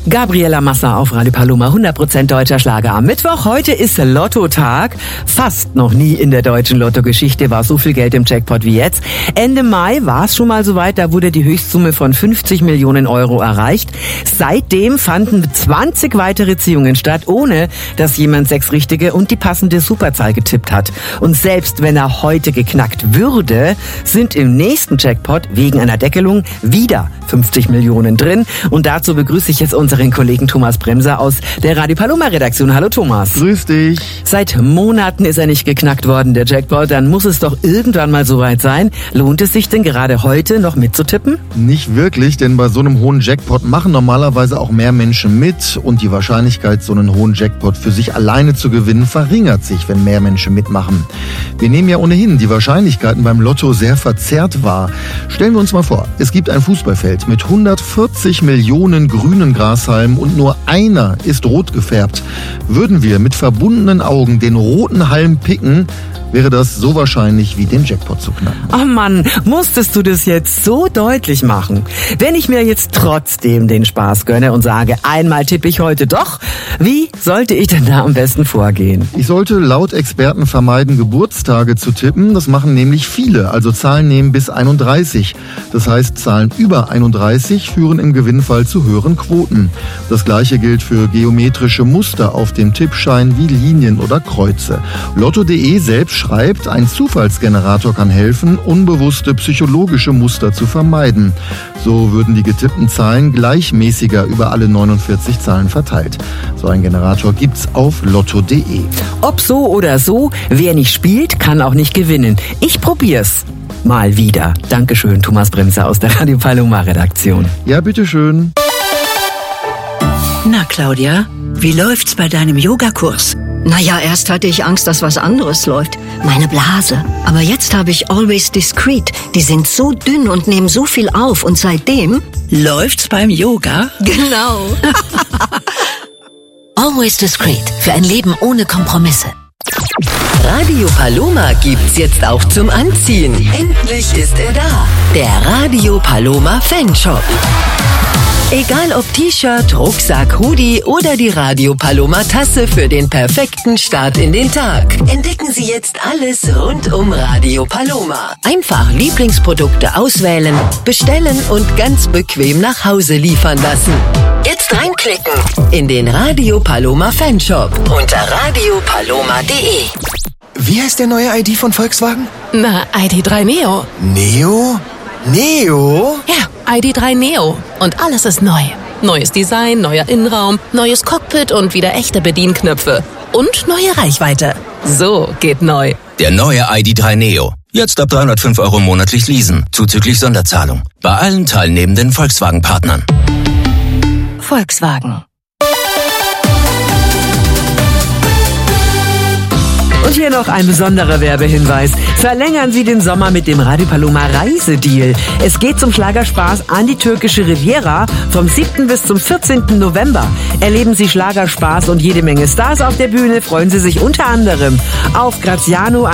Gabriela Massa auf Radio Paloma, 100% deutscher Schlager am Mittwoch. Heute ist Lotto-Tag. Fast noch nie in der deutschen Lotto-Geschichte war so viel Geld im Jackpot wie jetzt. Ende Mai war es schon mal soweit, da wurde die Höchstsumme von 50 Millionen Euro erreicht. Seitdem fanden 20 weitere Ziehungen statt, ohne dass jemand 6 richtige und die passende Superzahl getippt hat. Und selbst wenn er heute geknackt würde, sind im nächsten Jackpot wegen einer Deckelung wieder 50 Millionen drin. Und dazu begrüße ich jetzt unseren Kollegen Thomas Bremser aus der Radio Paloma Redaktion. Hallo Thomas. Grüß dich. Seit Monaten ist er nicht geknackt worden, der Jackpot. Dann muss es doch irgendwann mal soweit sein. Lohnt es sich denn gerade heute noch mitzutippen? Nicht wirklich, denn bei so einem hohen Jackpot machen normalerweise auch mehr Menschen mit. Und die Wahrscheinlichkeit, so einen hohen Jackpot für sich alleine zu gewinnen, verringert sich, wenn mehr Menschen mitmachen. Wir nehmen ja ohnehin die Wahrscheinlichkeiten beim Lotto sehr verzerrt wahr. Stellen wir uns mal vor, es gibt ein Fußballfeld mit 140 Millionen grünen Grashalmen und nur einer ist rot gefärbt. Würden wir mit verbundenen Augen den roten Halm picken, wäre das so wahrscheinlich wie den Jackpot zu knacken. Oh Mann, musstest du das jetzt so deutlich machen? Wenn ich mir jetzt trotzdem den Spaß gönne und sage, einmal tippe ich heute doch, wie sollte ich denn da am besten vorgehen? Ich sollte laut Experten vermeiden, Geburtstage zu tippen. Das machen nämlich viele, also Zahlen nehmen bis 31. Das heißt, Zahlen über 31 führen im Gewinnfall zu höheren Quoten. Das gleiche gilt für geometrische Muster auf dem Tippschein wie Linien oder Kreuze. Lotto.de selbst schreibt, ein Zufallsgenerator kann helfen, unbewusste psychologische Muster zu vermeiden. So würden die getippten Zahlen gleichmäßiger über alle 49 Zahlen verteilt. So ein Generator gibt's auf lotto.de. Ob so oder so, wer nicht spielt, kann auch nicht gewinnen. Ich probier's mal wieder. Dankeschön, Thomas Bremser aus der Radio Paloma Redaktion. Ja, bitteschön. Na, Claudia, wie läuft's bei deinem Yogakurs? Naja, erst hatte ich Angst, dass was anderes läuft. Meine Blase. Aber jetzt habe ich Always Discreet. Die sind so dünn und nehmen so viel auf. Und seitdem... Läuft's beim Yoga? Genau. Always Discreet. Für ein Leben ohne Kompromisse. Radio Paloma gibt's jetzt auch zum Anziehen. Endlich ist er da. Der Radio Paloma Fanshop. Egal ob T-Shirt, Rucksack, Hoodie oder die Radio Paloma Tasse für den perfekten Start in den Tag. Entdecken Sie jetzt alles rund um Radio Paloma. Einfach Lieblingsprodukte auswählen, bestellen und ganz bequem nach Hause liefern lassen. Jetzt reinklicken in den Radio Paloma Fanshop unter radiopaloma.de. Wie heißt der neue ID von Volkswagen? Na, ID.3 Neo. Neo? Neo? Ja, ID.3 Neo. Und alles ist neu. Neues Design, neuer Innenraum, neues Cockpit und wieder echte Bedienknöpfe. Und neue Reichweite. So geht neu. Der neue ID.3 Neo. Jetzt ab 305 € monatlich leasen, zuzüglich Sonderzahlung. Bei allen teilnehmenden Volkswagen-Partnern. Volkswagen. Und hier noch ein besonderer Werbehinweis. Verlängern Sie den Sommer mit dem Radio Paloma Reisedeal. Es geht zum Schlagerspaß an die türkische Riviera vom 7. bis zum 14. November. Erleben Sie Schlagerspaß und jede Menge Stars auf der Bühne. Freuen Sie sich unter anderem auf Graziano